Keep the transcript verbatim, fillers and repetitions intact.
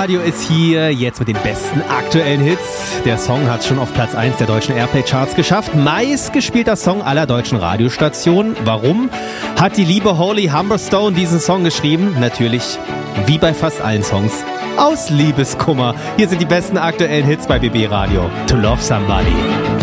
Radio ist hier, jetzt mit den besten aktuellen Hits. Der Song hat schon auf Platz eins der deutschen Airplay-Charts geschafft. Meistgespielter Song aller deutschen Radiostationen. Warum hat die liebe Holly Humberstone diesen Song geschrieben? Natürlich, wie bei fast allen Songs, aus Liebeskummer. Hier sind die besten aktuellen Hits bei B B Radio. To Love Somebody.